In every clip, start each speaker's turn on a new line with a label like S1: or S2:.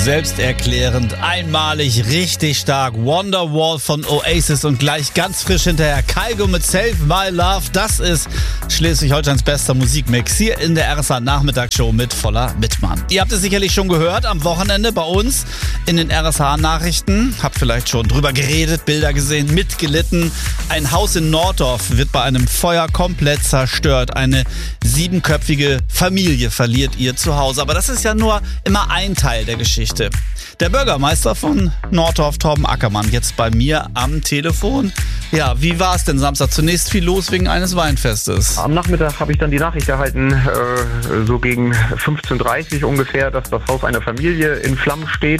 S1: Selbsterklärend, einmalig, richtig stark. Wonderwall von Oasis und gleich ganz frisch hinterher Kygo mit Save My Love. Das ist Schleswig-Holsteins bester Musikmix hier in der RSA Nachmittagsshow mit Voller Wittmann. Ihr habt es sicherlich schon gehört am Wochenende bei uns in den RSA Nachrichten. Habt vielleicht schon drüber geredet, Bilder gesehen, mitgelitten. Ein Haus in Norddorf wird bei einem Feuer komplett zerstört. Eine 7-köpfige Familie verliert ihr Zuhause. Aber das ist ja nur immer ein Teil der Geschichte. Der Bürgermeister von Norddorf, Torben Ackermann, jetzt bei mir am Telefon. Ja, wie war es denn Samstag? Zunächst viel los wegen eines Weinfestes.
S2: Am Nachmittag habe ich dann die Nachricht erhalten, so gegen 15:30 Uhr ungefähr, dass das Haus einer Familie in Flammen steht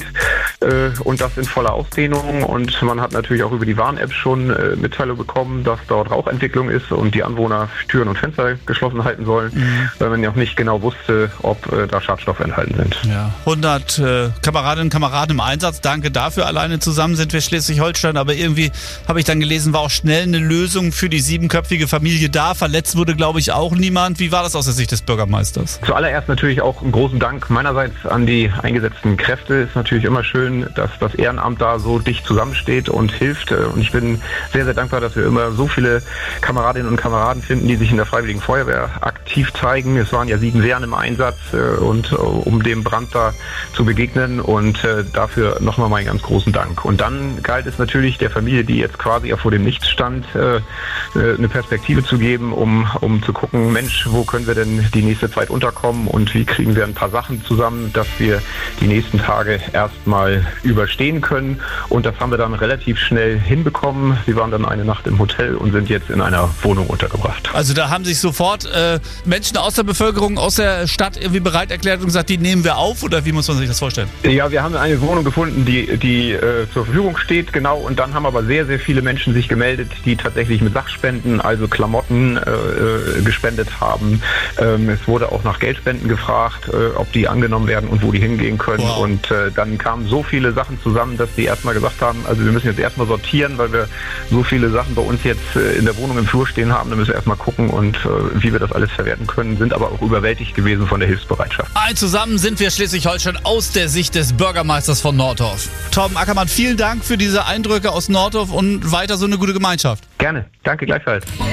S2: und das in voller Ausdehnung. Und man hat natürlich auch über die Warn-App schon Mitteilung bekommen, dass dort Rauchentwicklung ist und die Anwohner Türen und Fenster geschlossen halten sollen, weil man ja auch nicht genau wusste, ob da Schadstoffe enthalten sind.
S1: Ja, 100 Kameradinnen und Kameraden im Einsatz. Danke dafür. Alleine zusammen sind wir Schleswig-Holstein. Aber irgendwie habe ich dann gelesen, war auch schnell eine Lösung für die 7-köpfige Familie da. Verletzt wurde, glaube ich, auch niemand. Wie war das aus der Sicht des Bürgermeisters?
S2: Zuallererst natürlich auch einen großen Dank meinerseits an die eingesetzten Kräfte. Ist natürlich immer schön, dass das Ehrenamt da so dicht zusammensteht und hilft. Und ich bin sehr, sehr dankbar, dass wir immer so viele Kameradinnen und Kameraden finden, die sich in der Freiwilligen Feuerwehr aktiv zeigen. Es waren ja 7 Wehren im Einsatz und um dem Brand da zu begegnen und dafür nochmal meinen ganz großen Dank. Und dann galt es natürlich der Familie, die jetzt quasi vor dem Nichts stand, eine Perspektive zu geben, um zu gucken, Mensch, wo können wir denn die nächste Zeit unterkommen und wie kriegen wir ein paar Sachen zusammen, dass wir die nächsten Tage erstmal überstehen können. Und das haben wir dann relativ schnell hinbekommen. Sie waren dann eine Nacht im Hotel und sind jetzt in einer Wohnung untergebracht.
S1: Also da haben sich sofort Menschen aus der Bevölkerung, aus der Stadt irgendwie bereit erklärt und gesagt, die nehmen wir auf, oder wie muss man sich das vorstellen?
S2: Ja, wir haben eine Wohnung gefunden, die zur Verfügung steht, genau, und dann haben aber sehr, sehr viele Menschen sich gemeldet, die tatsächlich mit Sachspenden, also Klamotten gespendet haben. Es wurde auch nach Geldspenden gefragt, ob die angenommen werden und wo die hingehen können. Wow. Und dann kamen so viele Sachen zusammen, dass die erstmal gesagt haben, also wir müssen jetzt erstmal sortieren, weil wir so viele Sachen bei uns jetzt in der Wohnung im Flur stehen haben, dann müssen wir erstmal gucken und wie wir das alles verwerten können, sind aber auch überwältigt gewesen von der Hilfsbereitschaft.
S1: Zusammen sind wir Schleswig-Holstein aus der Sicht des Bürgermeisters von Norddorf. Torben Ackermann, vielen Dank für diese Eindrücke aus Norddorf und weiter so eine gute Gemeinschaft.
S2: Gerne, danke gleichfalls.